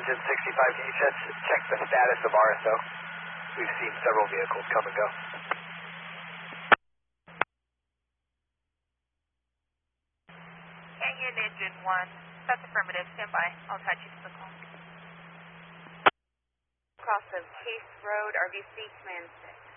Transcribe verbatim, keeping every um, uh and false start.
Engine sixty-five, can you check, check the status of R S O? We've seen several vehicles come and go. Canyon Engine one, that's affirmative. Stand by. I'll attach you to the call. Cross of Case Road, R V C, Command six.